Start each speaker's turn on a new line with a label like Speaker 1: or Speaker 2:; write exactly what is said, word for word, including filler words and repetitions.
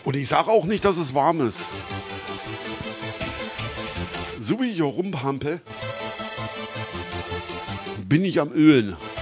Speaker 1: Und ich sage auch nicht, dass es warm ist. So wie ich hier rumhampel, bin ich am Ölen.